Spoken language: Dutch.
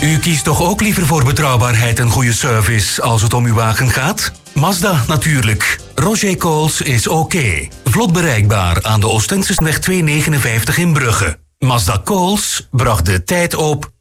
U kiest toch ook liever voor betrouwbaarheid en goede service als het om uw wagen gaat? Mazda natuurlijk. Roger Coles is oké. Vlot bereikbaar aan de Oostenseweg 259 in Brugge. Mazda Coles bracht de tijd op